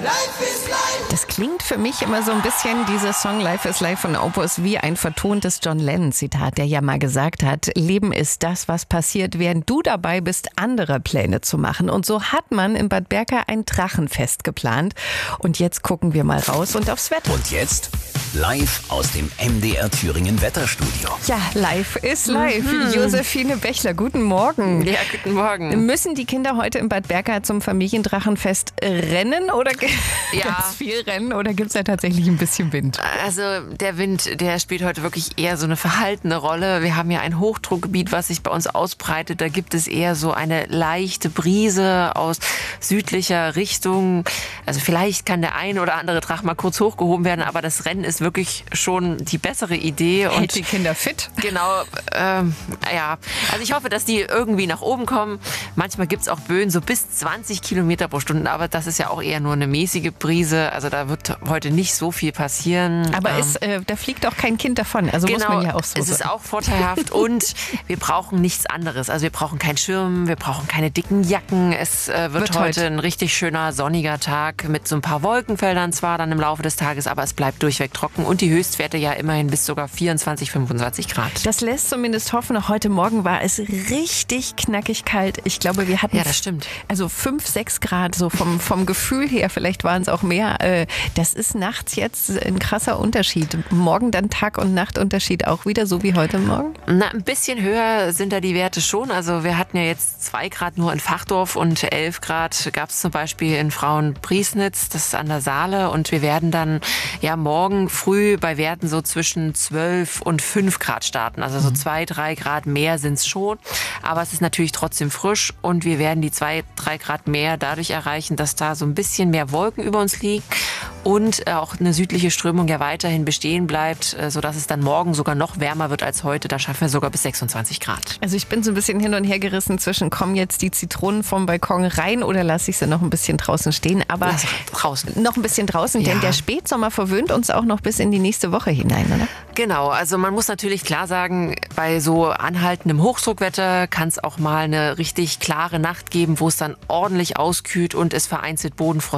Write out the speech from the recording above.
Das klingt für mich immer so ein bisschen, dieser Song Life is Life von Opus, wie ein vertontes John Lennon-Zitat, der ja mal gesagt hat, Leben ist das, was passiert, während du dabei bist, andere Pläne zu machen. Und so hat man in Bad Berka ein Drachenfest geplant. Und jetzt gucken wir mal raus und aufs Wetter. Und jetzt live aus dem MDR Thüringen Wetterstudio. Ja, live ist live. Josephine Bechler, guten Morgen. Ja, guten Morgen. Müssen die Kinder heute in Bad Berka zum Familiendrachenfest rennen oder ganz viel rennen oder gibt es da tatsächlich ein bisschen Wind? Also der Wind, der spielt heute wirklich eher so eine verhaltene Rolle. Wir haben ja ein Hochdruckgebiet, was sich bei uns ausbreitet. Da gibt es eher so eine leichte Brise aus südlicher Richtung. Also vielleicht kann der ein oder andere Drachen mal kurz hochgehoben werden, aber das Rennen ist wirklich schon die bessere Idee. Und hält die Kinder fit. Genau, ja. Also ich hoffe, dass die irgendwie nach oben kommen. Manchmal gibt es auch Böen so bis 20 Kilometer pro Stunde, aber das ist ja auch eher nur eine mäßige Brise. Also da wird heute nicht so viel passieren. Aber da fliegt auch kein Kind davon. Also genau, muss man ja auch so es ist auch vorteilhaft und wir brauchen nichts anderes. Also wir brauchen keinen Schirm, wir brauchen keine dicken Jacken. Es wird heute ein richtig schöner sonniger Tag mit so ein paar Wolkenfeldern zwar dann im Laufe des Tages, aber es bleibt durchweg trocken und die Höchstwerte ja immerhin bis sogar 24, 25 Grad. Das lässt zumindest hoffen. Heute Morgen war es richtig knackig kalt. Ich glaube, wir hatten das stimmt. Also 5, 6 Grad, so vom Gefühl her, vielleicht waren es auch mehr. Das ist nachts jetzt ein krasser Unterschied. Morgen dann Tag- und Nachtunterschied auch wieder, so wie heute Morgen? Na, ein bisschen höher sind da die Werte schon. Also wir hatten ja jetzt 2 Grad nur in Fachdorf und 11 Grad gab es zum Beispiel in Frauenpriesnitz, das ist an der Saale. Und wir werden dann ja morgen früh bei Werten so zwischen 12 und 5 Grad starten. Also so 2, 3 Grad mehr sind es schon. Aber es ist natürlich trotzdem frisch und wir werden die 2, 3 Grad mehr dadurch erreichen, dass da so ein bisschen mehr Wolken über uns liegen und auch eine südliche Strömung ja weiterhin bestehen bleibt, sodass es dann morgen sogar noch wärmer wird als heute. Da schaffen wir sogar bis 26 Grad. Also ich bin so ein bisschen hin und her gerissen zwischen, kommen jetzt die Zitronen vom Balkon rein oder lasse ich sie noch ein bisschen draußen stehen? Aber draußen. Noch ein bisschen draußen, denn der Spätsommer verwöhnt uns auch noch bis in die nächste Woche hinein, oder? Genau, also man muss natürlich klar sagen, bei so anhaltendem Hochdruckwetter kann es auch mal eine richtig klare Nacht geben, wo es dann ordentlich auskühlt und es vereinzelt Bodenfrost